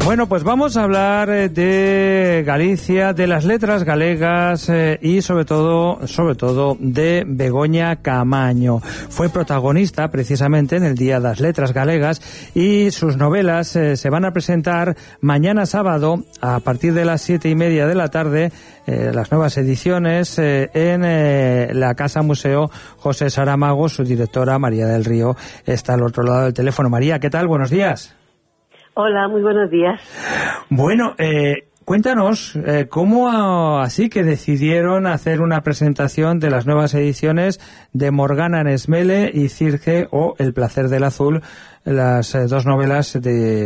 Bueno, pues vamos a hablar de Galicia, de las letras galegas y sobre todo de Begoña Camaño. Fue protagonista precisamente en el Día das Letras Galegas y sus novelas se van a presentar mañana sábado a partir de las 7:30 de la tarde, las nuevas ediciones en la Casa Museo José Saramago. Su directora, María del Río, está al otro lado del teléfono. María, ¿qué tal? Buenos días. Hola, muy buenos días. Bueno, cuéntanos, ¿cómo así que decidieron hacer una presentación de las nuevas ediciones de Morgana en Esmele y Circe o El placer del azul, las dos novelas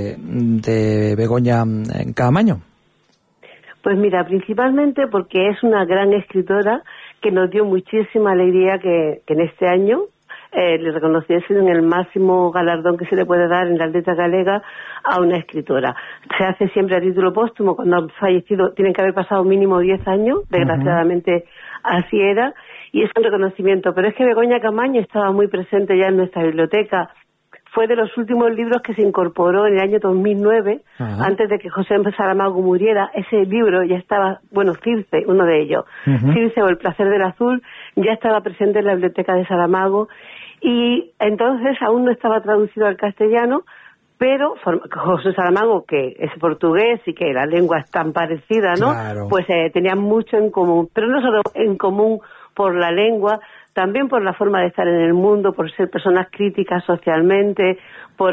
de Begoña Camaño? Pues mira, principalmente porque es una gran escritora que nos dio muchísima alegría que en este año le reconociesen en el máximo galardón que se le puede dar en las letras galegas a una escritora. Se hace siempre a título póstumo. Cuando han fallecido tienen que haber pasado mínimo 10 años, desgraciadamente así era, y es un reconocimiento. Pero es que Begoña Camaño estaba muy presente ya en nuestra biblioteca. Fue de los últimos libros que se incorporó en el año 2009, antes de que José Saramago muriera. Ese libro ya estaba, bueno, Circe, uno de ellos, Circe o El placer del azul, ya estaba presente en la biblioteca de Saramago, y entonces aún no estaba traducido al castellano, pero José Saramago, que es portugués y que la lengua es tan parecida, ¿no? Claro. Pues tenían mucho en común, pero no solo en común por la lengua, también por la forma de estar en el mundo, por ser personas críticas socialmente, por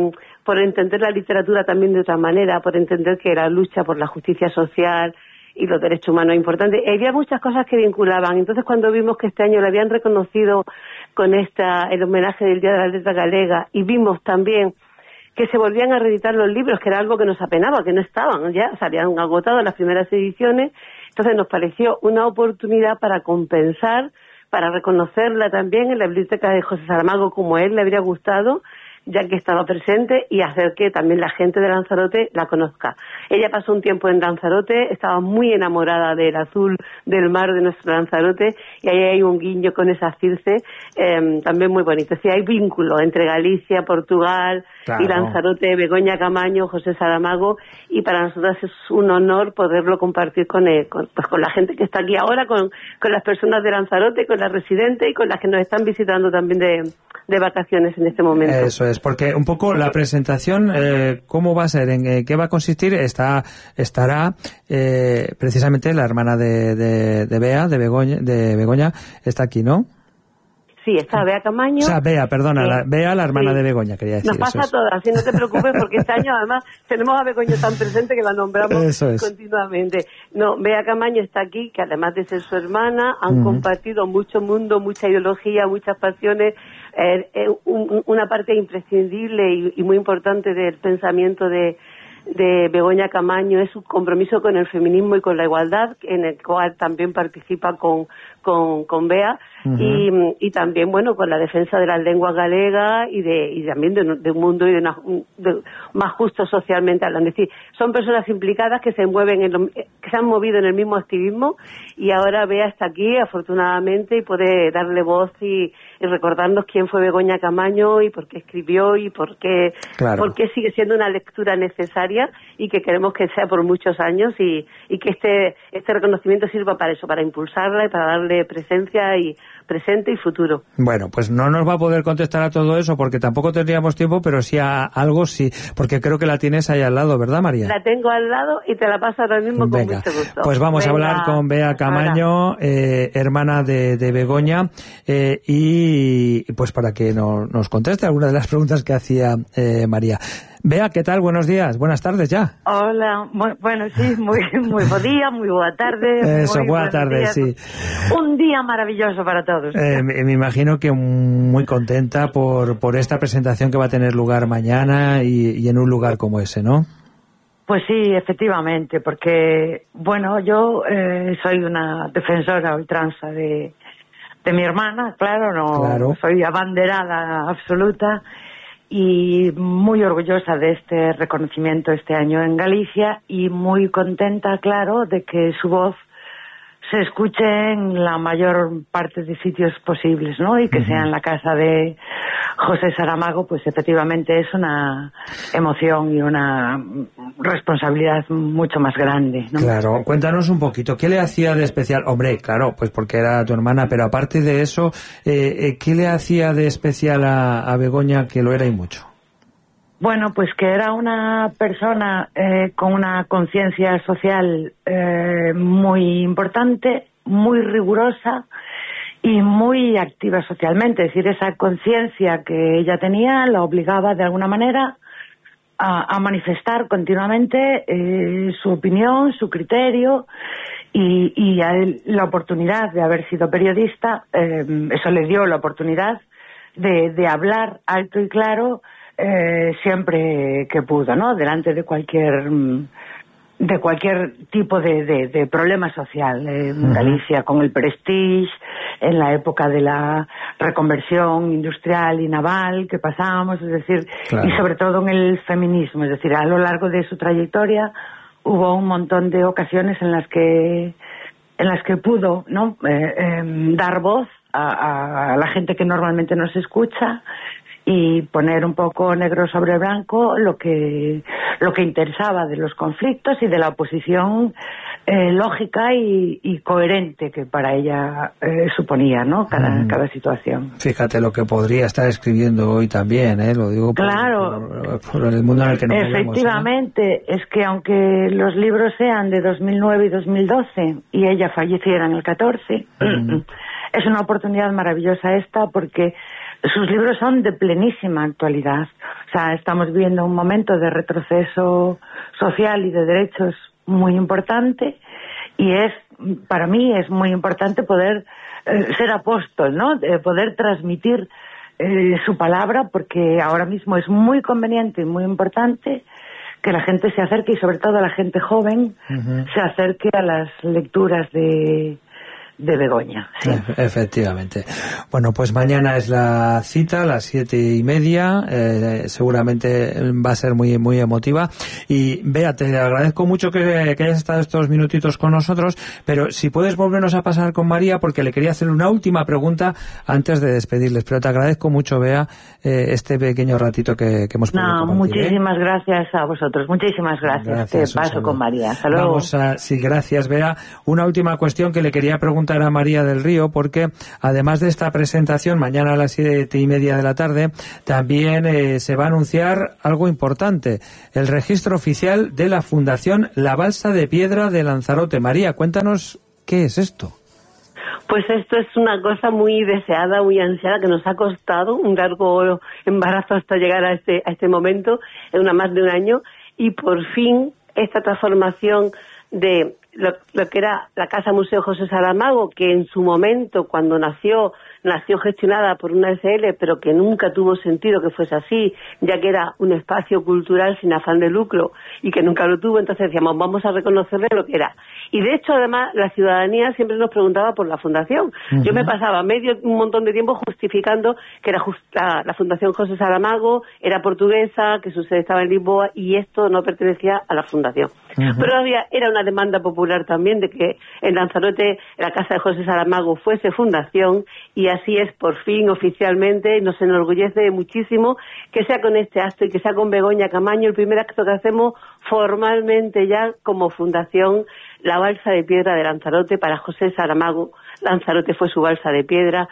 entender la literatura también de otra manera, por entender que la lucha por la justicia social y los derechos humanos es importante. Había muchas cosas que vinculaban. Entonces, cuando vimos que este año le habían reconocido con el homenaje del Día de la Letra Galega, y vimos también que se volvían a reeditar los libros, que era algo que nos apenaba, que no estaban, ya se habían agotado las primeras ediciones. Entonces nos pareció una oportunidad para compensar, para reconocerla también en la biblioteca de José Saramago como a él le habría gustado, ya que estaba presente, y hacer que también la gente de Lanzarote la conozca. Ella pasó un tiempo en Lanzarote, estaba muy enamorada del azul del mar de nuestro Lanzarote, y ahí hay un guiño con esa Circe, también muy bonito. Sí, hay vínculo entre Galicia, Portugal, claro, y Lanzarote, Begoña Camaño, José Saramago, y para nosotros es un honor poderlo compartir con la gente que está aquí ahora, con las personas de Lanzarote, con las residentes y con las que nos están visitando también de vacaciones en este momento. Eso es, porque un poco la presentación, ¿cómo va a ser? ¿En qué va a consistir? Estará precisamente la hermana de Bea, de Begoña, está aquí, ¿no? Sí, está Bea Camaño. O sea, Bea, perdona, Bea, la hermana de Begoña, quería decir. Nos pasa a todas, así no te preocupes, porque este año además tenemos a Begoña tan presente que la nombramos continuamente. No, Bea Camaño está aquí, que además de ser su hermana, han compartido mucho mundo, mucha ideología, muchas pasiones, una parte imprescindible y muy importante del pensamiento de Begoña Camaño es su compromiso con el feminismo y con la igualdad, en el cual también participa con Bea, y también, bueno, con la defensa de las lenguas galegas y también de un mundo y más justo socialmente hablando. Es decir, son personas implicadas que se han movido en el mismo activismo, y ahora Bea está aquí, afortunadamente, y puede darle voz y recordarnos quién fue Begoña Camaño y por qué escribió y por qué sigue siendo una lectura necesaria, y que queremos que sea por muchos años, y que este reconocimiento sirva para eso, para impulsarla y para darle presencia y presente y futuro. Bueno, pues no nos va a poder contestar a todo eso porque tampoco tendríamos tiempo, pero sí a algo sí, porque creo que la tienes ahí al lado, ¿verdad, María? La tengo al lado y te la paso ahora mismo con mucho gusto. Pues vamos a hablar con Bea Camaño, hermana de Begoña, y pues para que nos conteste alguna de las preguntas que hacía María. Bea, ¿qué tal? Buenos días, buenas tardes ya. Hola, bueno, sí, muy buen día, muy buena tarde. Eso, buena tarde, sí. Un día maravilloso para todos. Me imagino que muy contenta por esta presentación que va a tener lugar mañana y en un lugar como ese, ¿no? Pues sí, efectivamente, porque, bueno, yo soy una defensora ultranza de mi hermana, claro, soy abanderada absoluta, y muy orgullosa de este reconocimiento este año en Galicia, y muy contenta, claro, de que su voz se escuche en la mayor parte de sitios posibles, ¿no? Y que sea en la casa de José Saramago, pues efectivamente es una emoción y una responsabilidad mucho más grande, ¿no? Claro, cuéntanos un poquito, ¿qué le hacía de especial? Hombre, claro, pues porque era tu hermana, pero aparte de eso, ¿qué le hacía de especial a Begoña, que lo era y mucho? Bueno, pues que era una persona con una conciencia social muy importante, muy rigurosa y muy activa socialmente. Es decir, esa conciencia que ella tenía la obligaba de alguna manera a manifestar continuamente su opinión, su criterio, y a él la oportunidad de haber sido periodista, eso le dio la oportunidad de hablar alto y claro siempre que pudo, ¿no? Delante de cualquier tipo de problema social. En Galicia, con el Prestige, en la época de la reconversión industrial y naval que pasábamos, es decir, claro. Y sobre todo en el feminismo, es decir, a lo largo de su trayectoria hubo un montón de ocasiones en las que pudo, ¿no? Dar voz a la gente que normalmente no se escucha, y poner un poco negro sobre blanco lo que interesaba de los conflictos y de la oposición lógica y coherente que para ella suponía, ¿no? Cada situación. Fíjate lo que podría estar escribiendo hoy también, lo digo por el mundo en el que nos movemos. Efectivamente, es que aunque los libros sean de 2009 y 2012 y ella falleciera en el 14, es una oportunidad maravillosa esta, porque sus libros son de plenísima actualidad. O sea, estamos viviendo un momento de retroceso social y de derechos muy importante, y para mí es muy importante poder ser apóstol, ¿no? Poder transmitir su palabra, porque ahora mismo es muy conveniente y muy importante que la gente se acerque, y sobre todo la gente joven se acerque a las lecturas de Begoña. Sí. Efectivamente. Bueno, pues mañana es la cita a las 7:30, seguramente va a ser muy muy emotiva. Y Bea, te agradezco mucho que hayas estado estos minutitos con nosotros, pero si puedes volvernos a pasar con María, porque le quería hacer una última pregunta antes de despedirles. Pero te agradezco mucho, Bea, este pequeño ratito que hemos podido compartir. Muchísimas gracias a vosotros, muchísimas gracias. Te paso con María. Hasta luego. Sí, gracias, Bea. Una última cuestión que le quería preguntar a María del Río, porque además de esta presentación mañana a las 7:30 de la tarde, también se va a anunciar algo importante: el registro oficial de la Fundación La Balsa de Piedra de Lanzarote. María, cuéntanos qué es esto. Pues esto es una cosa muy deseada, muy ansiada, que nos ha costado un largo embarazo hasta llegar a este momento, en más de un año, y por fin esta transformación de lo que era la Casa Museo José Saramago, que en su momento, cuando nació gestionada por una SL, pero que nunca tuvo sentido que fuese así, ya que era un espacio cultural sin afán de lucro y que nunca lo tuvo. Entonces decíamos, vamos a reconocerle lo que era. Y de hecho, además, la ciudadanía siempre nos preguntaba por la fundación. Yo me pasaba un montón de tiempo justificando que era la Fundación José Saramago, era portuguesa, que su sede estaba en Lisboa, y esto no pertenecía a la fundación. Pero era una demanda popular también de que en Lanzarote la Casa de José Saramago fuese fundación, y así es por fin oficialmente, y nos enorgullece muchísimo que sea con este acto y que sea con Begoña Camaño el primer acto que hacemos formalmente ya como fundación La Balsa de Piedra de Lanzarote para José Saramago. Lanzarote fue su balsa de piedra,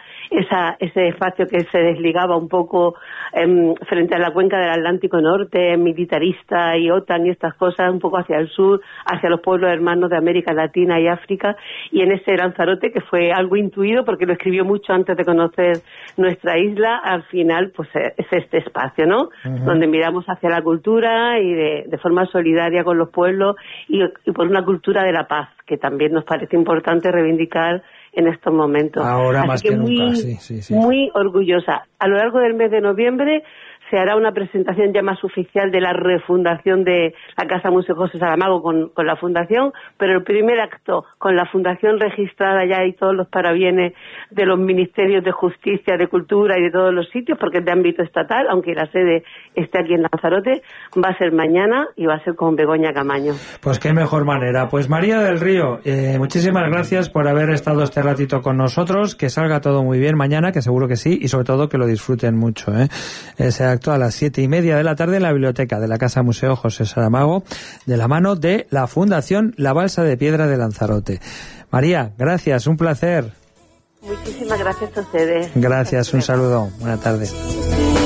ese espacio que se desligaba un poco frente a la cuenca del Atlántico Norte, militarista y OTAN y estas cosas, un poco hacia el sur, hacia los pueblos hermanos de América Latina y África, y en ese Lanzarote, que fue algo intuido porque lo escribió mucho antes de conocer nuestra isla, al final pues es este espacio, ¿no? Donde miramos hacia la cultura y de forma solidaria con los pueblos y por una cultura de la paz, que también nos parece importante reivindicar en estos momentos. Ahora así más que nunca, sí. Muy orgullosa. A lo largo del mes de noviembre se hará una presentación ya más oficial de la refundación de la Casa Museo José Saramago con la Fundación, pero el primer acto con la Fundación registrada ya y todos los parabienes de los Ministerios de Justicia, de Cultura y de todos los sitios, porque es de ámbito estatal, aunque la sede esté aquí en Lanzarote, va a ser mañana y va a ser con Begoña Camaño. Pues qué mejor manera. Pues María del Río, muchísimas gracias por haber estado este ratito con nosotros, que salga todo muy bien mañana, que seguro que sí, y sobre todo que lo disfruten mucho, Ese acto a las 7:30 de la tarde en la biblioteca de la Casa Museo José Saramago, de la mano de la Fundación La Balsa de Piedra de Lanzarote. María, gracias, un placer. Muchísimas gracias a ustedes. Gracias, un saludo. Buenas tardes.